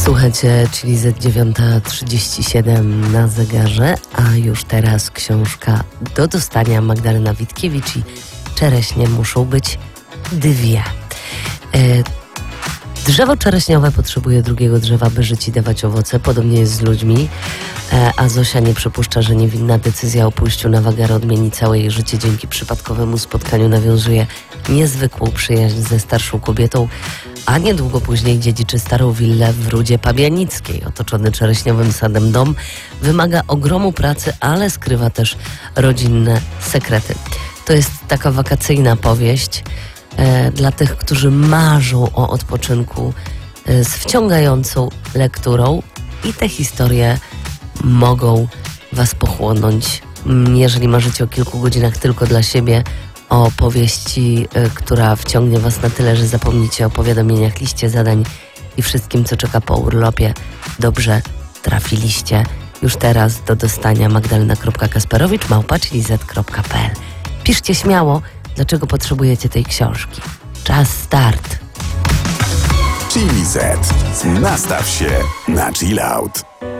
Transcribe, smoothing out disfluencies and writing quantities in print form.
Słuchajcie, czyli Z9:37 na zegarze, a już teraz książka do dostania. Magdalena Witkiewicz i Czereśnie muszą być dwie. Drzewo czereśniowe potrzebuje drugiego drzewa, by żyć i dawać owoce. Podobnie jest z ludźmi, a Zosia nie przypuszcza, że niewinna decyzja o pójściu na wagary odmieni całe jej życie. Dzięki przypadkowemu spotkaniu nawiązuje niezwykłą przyjaźń ze starszą kobietą, a niedługo później dziedziczy starą willę w Rudzie Pabianickiej. Otoczony czereśniowym sadem dom wymaga ogromu pracy, ale skrywa też rodzinne sekrety. To jest taka wakacyjna powieść dla tych, którzy marzą o odpoczynku z wciągającą lekturą i te historie mogą Was pochłonąć. Jeżeli marzycie o kilku godzinach tylko dla siebie, o powieści, która wciągnie Was na tyle, że zapomnicie o powiadomieniach, liście zadań i wszystkim, co czeka po urlopie, dobrze trafiliście. Już teraz do dostania magdalena.kasperowicz@z.pl. Piszcie śmiało, dlaczego potrzebujecie tej książki. Czas start. Chili Z. Nastaw się na chill out.